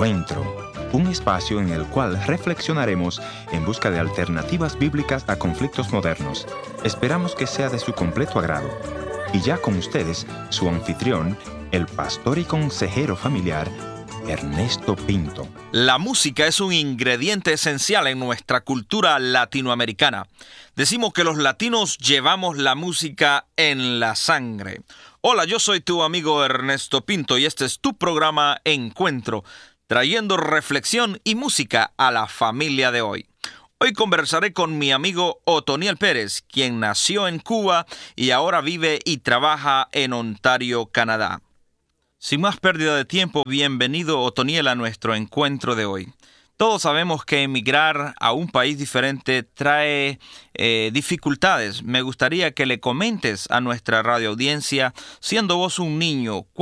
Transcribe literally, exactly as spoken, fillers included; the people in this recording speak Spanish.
Encuentro, un espacio en el cual reflexionaremos en busca de alternativas bíblicas a conflictos modernos. Esperamos que sea de su completo agrado. Y ya con ustedes, su anfitrión, el pastor y consejero familiar, Ernesto Pinto. La música es un ingrediente esencial en nuestra cultura latinoamericana. Decimos que los latinos llevamos la música en la sangre. Hola, yo soy tu amigo Ernesto Pinto y este es tu programa Encuentro, trayendo reflexión y música a la familia de hoy. Hoy conversaré con mi amigo Otoniel Pérez, quien nació en Cuba y ahora vive y trabaja en Ontario, Canadá. Sin más pérdida de tiempo, bienvenido Otoniel a nuestro encuentro de hoy. Todos sabemos que emigrar a un país diferente trae eh, dificultades. Me gustaría que le comentes a nuestra radioaudiencia, siendo vos un niño,